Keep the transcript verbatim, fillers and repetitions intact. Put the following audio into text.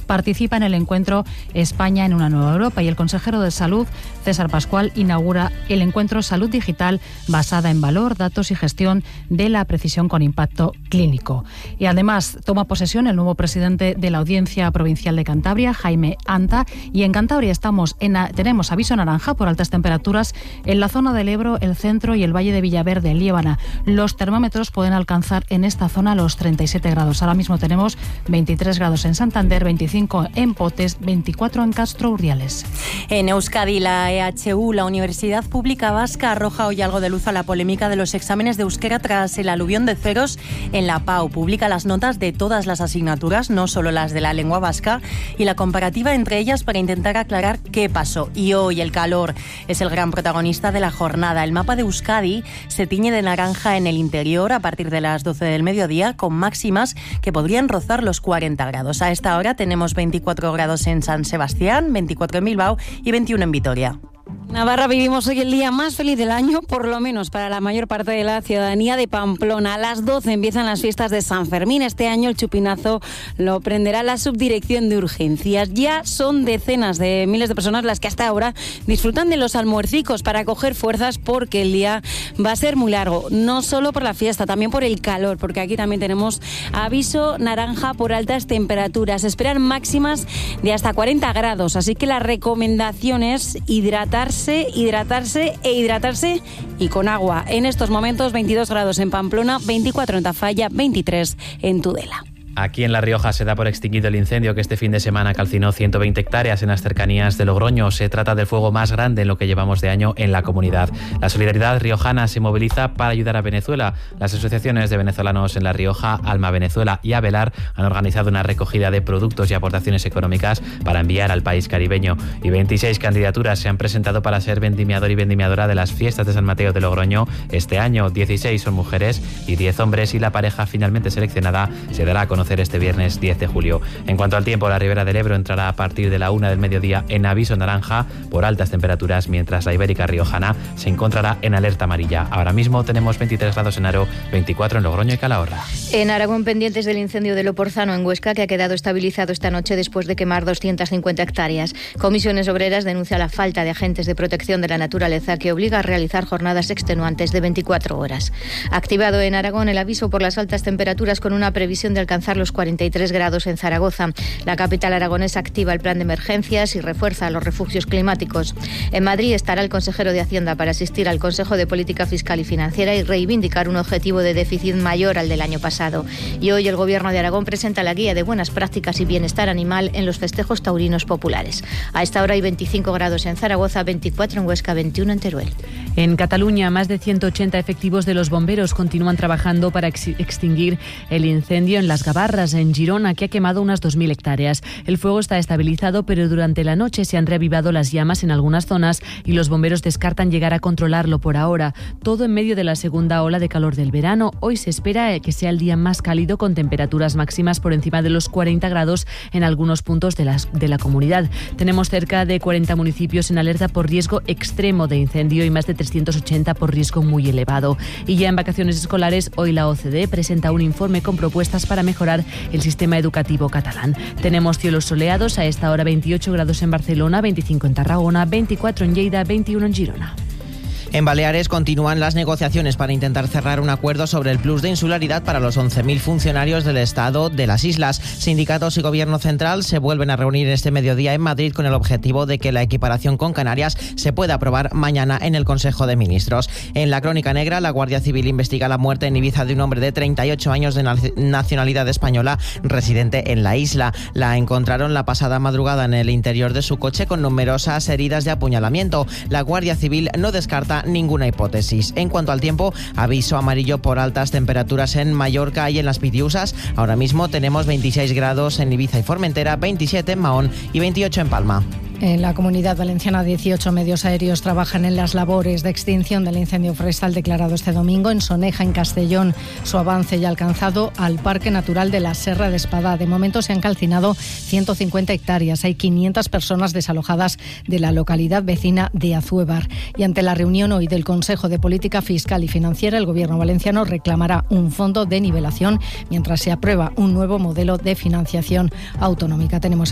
participa en el encuentro España en una nueva Europa y el consejero de Salud, César Pascual, inaugura el encuentro Salud Digital basada en valor, datos y gestión de la precisión con impacto clínico. Y además toma posesión el nuevo presidente de la Audiencia Provincial de Cantabria, Jaime Anta, y en Cantabria estamos en, tenemos aviso naranja por altas temperaturas en la zona del Ebro, el centro y el Valle de Villaverde, en Liébana. Los termómetros pueden alcanzar en esta zona los treinta y siete grados. Ahora mismo tenemos veintitrés grados en Santander, veinticinco en Potes, veinticuatro en Castro Urdiales. En Euskadi, la E H U, la Universidad Pública Vasca, arroja hoy algo de luz a la polémica de los exámenes de euskera tras el aluvión de ceros en la P A U. Publica las notas de todas las asignaturas, no solo las de la lengua vasca, y la comparativa entre ellas para intentar aclarar qué pasó. Y hoy el calor es el gran protagonista de la jornada. El mapa de Euskadi se tiñe de naranja en el interior a partir de las doce del mediodía, con máximas que podrían rozar los cuarenta grados. A esta hora tenemos veinticuatro grados en San Sebastián, veinticuatro en Bilbao y veintiuno en Vitoria. Navarra, vivimos hoy el día más feliz del año, por lo menos para la mayor parte de la ciudadanía de Pamplona. A las doce empiezan las fiestas de San Fermín. Este año el chupinazo lo prenderá la Subdirección de Urgencias. Ya son decenas de miles de personas las que hasta ahora disfrutan de los almuercicos para coger fuerzas, porque el día va a ser muy largo. No solo por la fiesta, también por el calor, porque aquí también tenemos aviso naranja por altas temperaturas. Se esperan máximas de hasta cuarenta grados, así que la recomendación es hidratar Hidratarse, hidratarse e hidratarse y con agua. En estos momentos veintidós grados en Pamplona, veinticuatro en Tafalla, veintitrés en Tudela. Aquí en La Rioja se da por extinguido el incendio que este fin de semana calcinó ciento veinte hectáreas en las cercanías de Logroño. Se trata del fuego más grande en lo que llevamos de año en la comunidad. La solidaridad riojana se moviliza para ayudar a Venezuela. Las asociaciones de venezolanos en La Rioja, Alma Venezuela y Avelar han organizado una recogida de productos y aportaciones económicas para enviar al país caribeño. Y veintiséis candidaturas se han presentado para ser vendimiador y vendimiadora de las fiestas de San Mateo de Logroño este año. dieciséis son mujeres y diez hombres, y la pareja finalmente seleccionada se dará a conocer este viernes diez de julio. En cuanto al tiempo, la Ribera del Ebro entrará a partir de la una del mediodía en aviso naranja por altas temperaturas, mientras la Ibérica Riojana se encontrará en alerta amarilla. Ahora mismo tenemos veintitrés grados en Aro, veinticuatro en Logroño y Calahorra. En Aragón, pendientes del incendio de Loporzano en Huesca, que ha quedado estabilizado esta noche después de quemar doscientas cincuenta hectáreas. Comisiones Obreras denuncia la falta de agentes de protección de la naturaleza, que obliga a realizar jornadas extenuantes de veinticuatro horas. Activado en Aragón el aviso por las altas temperaturas, con una previsión de alcanzar los cuarenta y tres grados en Zaragoza. La capital aragonesa activa el plan de emergencias y refuerza los refugios climáticos. En Madrid estará el consejero de Hacienda para asistir al Consejo de Política Fiscal y Financiera y reivindicar un objetivo de déficit mayor al del año pasado. Y hoy el Gobierno de Aragón presenta la guía de buenas prácticas y bienestar animal en los festejos taurinos populares. A esta hora hay veinticinco grados en Zaragoza, veinticuatro en Huesca, veintiuno en Teruel. En Cataluña, más de ciento ochenta efectivos de los bomberos continúan trabajando para ex- extinguir el incendio en Las Gavarras, en Girona, que ha quemado unas dos mil hectáreas. El fuego está estabilizado, pero durante la noche se han reavivado las llamas en algunas zonas y los bomberos descartan llegar a controlarlo por ahora. Todo en medio de la segunda ola de calor del verano. Hoy se espera que sea el día más cálido, con temperaturas máximas por encima de los cuarenta grados en algunos puntos de, las, de la comunidad. Tenemos cerca de cuarenta municipios en alerta por riesgo extremo de incendio y más de trescientos ochenta por riesgo muy elevado. Y ya en vacaciones escolares, hoy la O C D E presenta un informe con propuestas para mejorar el sistema educativo catalán. Tenemos cielos soleados, a esta hora veintiocho grados en Barcelona, veinticinco en Tarragona, veinticuatro en Lleida, veintiuno en Girona. En Baleares continúan las negociaciones para intentar cerrar un acuerdo sobre el plus de insularidad para los once mil funcionarios del Estado de las islas. Sindicatos y Gobierno central se vuelven a reunir este mediodía en Madrid con el objetivo de que la equiparación con Canarias se pueda aprobar mañana en el Consejo de Ministros. En la crónica negra, la Guardia Civil investiga la muerte en Ibiza de un hombre de treinta y ocho años de nacionalidad española residente en la isla. La encontraron la pasada madrugada en el interior de su coche con numerosas heridas de apuñalamiento. La Guardia Civil no descarta ninguna hipótesis. En cuanto al tiempo, aviso amarillo por altas temperaturas en Mallorca y en las Pitiusas. Ahora mismo tenemos veintiséis grados en Ibiza y Formentera, veintisiete en Mahón y veintiocho en Palma. En la Comunidad Valenciana, dieciocho medios aéreos trabajan en las labores de extinción del incendio forestal declarado este domingo en Soneja, en Castellón. Su avance ya ha alcanzado al Parque Natural de la Serra de Espadá. De momento se han calcinado ciento cincuenta hectáreas. Hay quinientas personas desalojadas de la localidad vecina de Azuévar. Y ante la reunión hoy del Consejo de Política Fiscal y Financiera, el Gobierno valenciano reclamará un fondo de nivelación mientras se aprueba un nuevo modelo de financiación autonómica. Tenemos